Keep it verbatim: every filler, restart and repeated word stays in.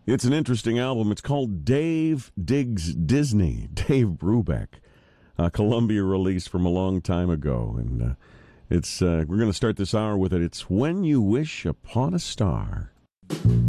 It's an interesting album. It's called Dave Digs Disney. Dave Brubeck, a Columbia release from a long time ago, and uh, it's uh, we're going to start this hour with it. It's When You Wish Upon a Star.